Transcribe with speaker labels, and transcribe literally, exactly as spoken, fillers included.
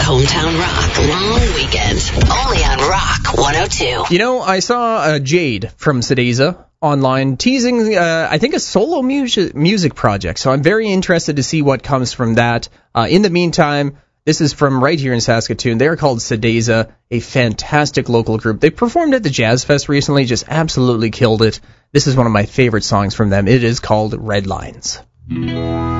Speaker 1: Hometown Rock long weekend, only on Rock one oh two.
Speaker 2: You know, I saw uh, Jade from Sedeza online teasing, uh, I think, a solo music music project. So I'm very interested to see what comes from that. Uh, in the meantime, this is from right here in Saskatoon. They're called Sedeza, a fantastic local group. They performed at the Jazz Fest recently, just absolutely killed it. This is one of my favorite songs from them. It is called Red Lines.